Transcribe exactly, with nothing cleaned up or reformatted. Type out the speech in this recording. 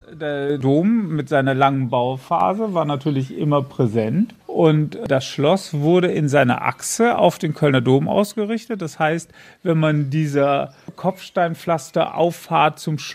Der Dom mit seiner langen Bauphase war natürlich immer präsent und das Schloss wurde in seiner Achse auf den Kölner Dom ausgerichtet. Das heißt, wenn man dieser Kopfsteinpflasterauffahrt zum